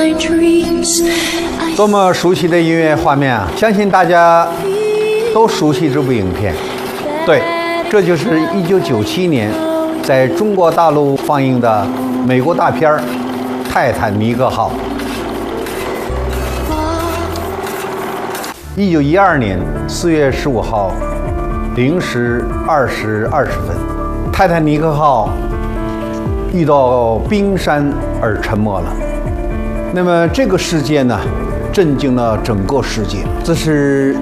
多么熟悉的音乐画面啊！相信大家都熟悉这部影片。对，这就是1997年在中国大陆放映的美国大片《泰坦尼克号》。1912年4月15号0时20分，泰坦尼克号遇到冰山而沉没了。那么这个事件呢，震惊了整个世界。这是